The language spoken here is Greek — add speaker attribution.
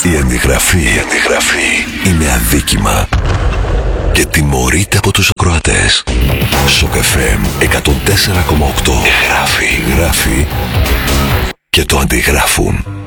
Speaker 1: Η αντιγραφή είναι αδίκημα και τιμωρείται από τους ακροατές. Σοκ FM 104,8 γράφει και το αντιγράφουν.